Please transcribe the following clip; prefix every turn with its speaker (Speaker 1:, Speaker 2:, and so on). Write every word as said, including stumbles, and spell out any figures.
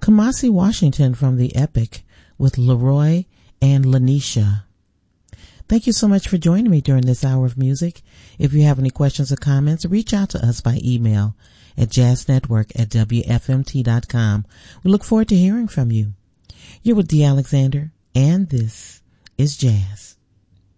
Speaker 1: Kamasi Washington from the Epic with Leroy and Lanisha. Thank you so much for joining me during this hour of music. If you have any questions or comments, reach out to us by email at jazznetwork at w f m t dot com. We look forward to hearing from you. You're with Dee Alexander, and this is Jazz.